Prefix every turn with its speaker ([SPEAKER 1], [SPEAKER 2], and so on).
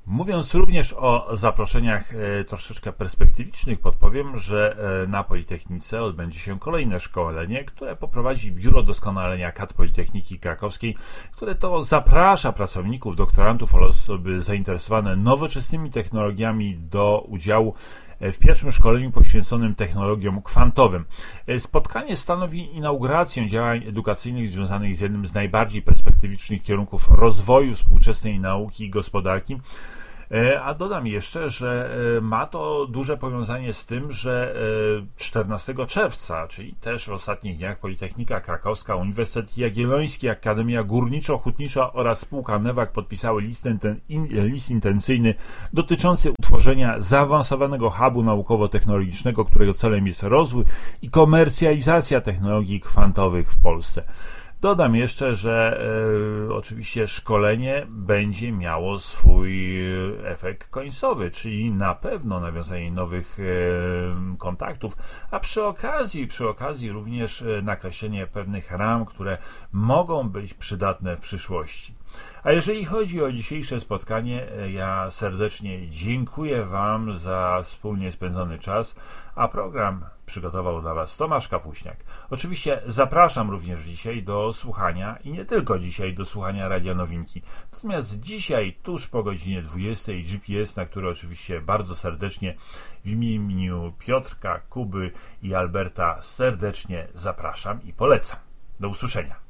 [SPEAKER 1] Mówiąc również o zaproszeniach troszeczkę perspektywicznych, podpowiem, że na Politechnice odbędzie się kolejne szkolenie, które poprowadzi Biuro Doskonalenia Kadr Politechniki Krakowskiej, które to zaprasza pracowników, doktorantów oraz osoby zainteresowane nowoczesnymi technologiami do udziału w pierwszym szkoleniu poświęconym technologiom kwantowym. Spotkanie stanowi inaugurację działań edukacyjnych związanych z jednym z najbardziej perspektywicznych kierunków rozwoju współczesnej nauki i gospodarki. A dodam jeszcze, że ma to duże powiązanie z tym, że 14 czerwca, czyli też w ostatnich dniach, Politechnika Krakowska, Uniwersytet Jagielloński, Akademia Górniczo-Hutnicza oraz spółka Newag podpisały list intencyjny dotyczący utworzenia zaawansowanego hubu naukowo-technologicznego, którego celem jest rozwój i komercjalizacja technologii kwantowych w Polsce. Dodam jeszcze, że oczywiście szkolenie będzie miało swój efekt końcowy, czyli na pewno nawiązanie nowych kontaktów, a przy okazji również nakreślenie pewnych ram, które mogą być przydatne w przyszłości. A jeżeli chodzi o dzisiejsze spotkanie, ja serdecznie dziękuję Wam za wspólnie spędzony czas, a program przygotował dla Was Tomasz Kapuśniak. Oczywiście zapraszam również dzisiaj do słuchania i nie tylko dzisiaj do słuchania Radia Nowinki. Natomiast dzisiaj, tuż po godzinie 20, GPS, na który oczywiście bardzo serdecznie w imieniu Piotrka, Kuby i Alberta serdecznie zapraszam i polecam. Do usłyszenia.